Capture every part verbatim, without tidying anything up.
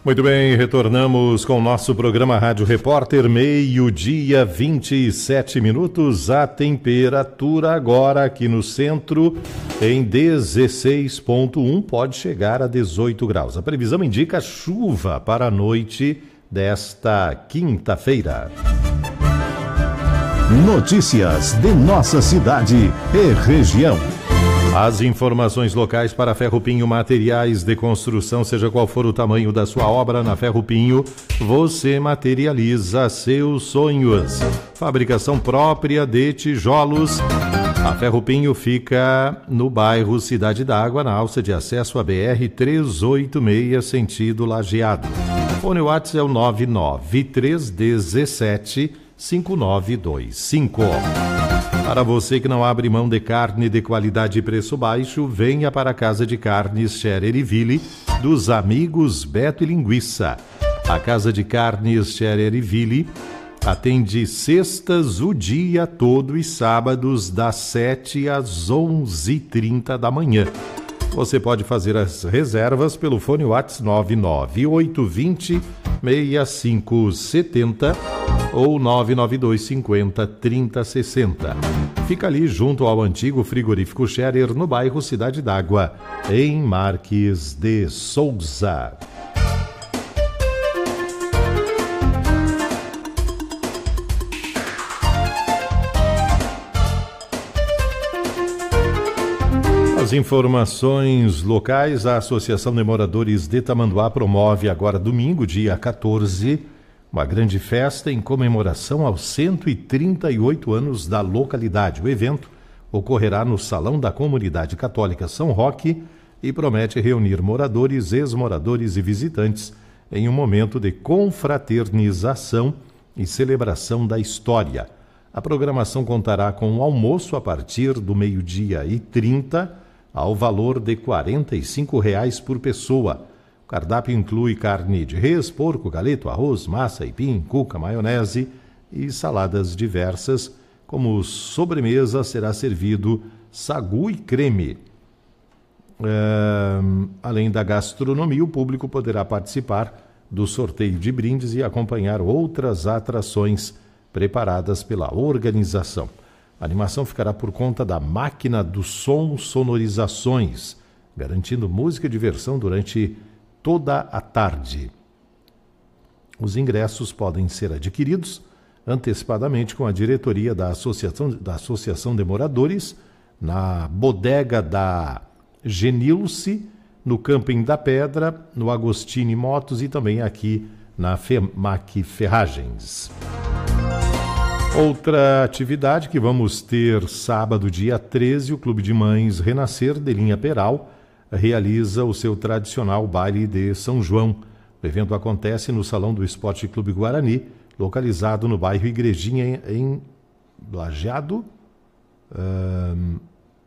Muito bem, retornamos com o nosso programa Rádio Repórter, meio-dia, vinte e sete minutos. A temperatura agora aqui no centro em dezesseis ponto um, pode chegar a dezoito graus. A previsão indica chuva para a noite desta quinta-feira. Notícias de nossa cidade e região. As informações locais para Ferro Pinho Materiais de Construção, seja qual for o tamanho da sua obra, na Ferro Pinho, você materializa seus sonhos. Fabricação própria de tijolos. A Ferro Pinho fica no bairro Cidade d'Água, na alça de acesso à B R trezentos e oitenta e seis, sentido Lajeado. Fone WhatsApp é o nove nove três um sete cinco nove dois cinco. Para você que não abre mão de carne de qualidade e preço baixo, venha para a Casa de Carnes Scherer e Ville dos amigos Beto e Linguiça. A Casa de Carnes Scherer e Ville atende sextas o dia todo e sábados das sete às onze e trinta da manhã. Você pode fazer as reservas pelo fone WhatsApp nove nove oito dois zero seis cinco sete zero ou nove nove dois cinco zero três zero seis zero. Fica ali junto ao antigo frigorífico Scherer, no bairro Cidade d'Água, em Marques de Souza. As informações locais, a Associação de Moradores de Tamanduá promove agora domingo, dia quatorze, uma grande festa em comemoração aos cento e trinta e oito anos da localidade. O evento ocorrerá no Salão da Comunidade Católica São Roque e promete reunir moradores, ex-moradores e visitantes em um momento de confraternização e celebração da história. A programação contará com um almoço a partir do meio-dia e trinta, ao valor de quarenta e cinco reais por pessoa. O cardápio inclui carne de res, porco, galeto, arroz, massa, aipim, cuca, maionese e saladas diversas. Como sobremesa será servido sagu e creme. É, além da gastronomia, o público poderá participar do sorteio de brindes e acompanhar outras atrações preparadas pela organização. A animação ficará por conta da Máquina do Som Sonorizações, garantindo música e diversão durante toda a tarde. Os ingressos podem ser adquiridos antecipadamente com a diretoria da Associação, da Associação de Moradores, na bodega da Genilce, no Camping da Pedra, no Agostini Motos e também aqui na FEMAC Ferragens. Outra atividade que vamos ter sábado, dia treze, o Clube de Mães Renascer de Linha Peral realiza o seu tradicional baile de São João. O evento acontece no Salão do Esporte Clube Guarani, localizado no bairro Igrejinha, em Lajeado. Um...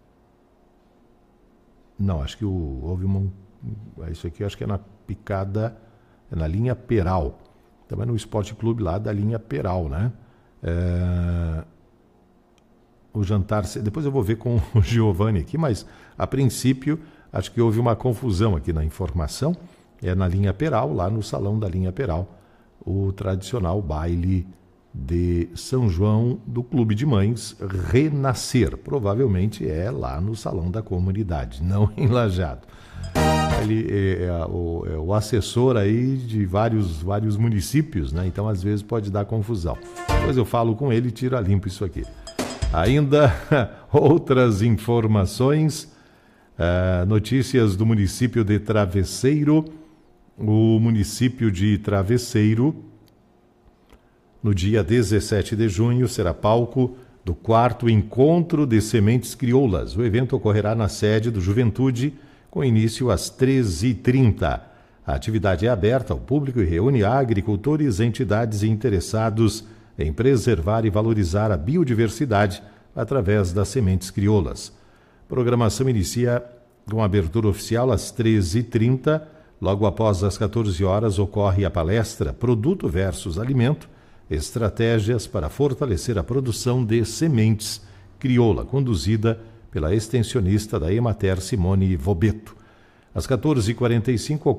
Não, acho que o... houve uma... Isso aqui acho que é na picada, é na linha Peral. Também no Esporte Clube lá da linha Peral, né? É... O jantar... Depois eu vou ver com o Giovanni aqui, mas a princípio acho que houve uma confusão aqui na informação. É na linha Peral, lá no Salão da linha Peral, o tradicional baile de São João do Clube de Mães Renascer. Provavelmente é lá no Salão da Comunidade, não em Lajeado. Ele é, é, o, é o assessor aí de vários, vários municípios, né? Então às vezes pode dar confusão. Depois eu falo com ele e tiro a limpo isso aqui. Ainda outras informações, uh, notícias do município de Travesseiro. O município de Travesseiro, no dia dezessete de junho, será palco do quarto Encontro de Sementes Crioulas. O evento ocorrerá na sede do Juventude, com início às treze e trinta. A atividade é aberta ao público e reúne agricultores, entidades e interessados em preservar e valorizar a biodiversidade através das sementes crioulas. A programação inicia com a abertura oficial às treze e trinta. Logo após as quatorze horas ocorre a palestra Produto versus Alimento, Estratégias para fortalecer a produção de sementes crioula, conduzida pela extensionista da Emater, Simone Vobeto. Às quatorze e quarenta e cinco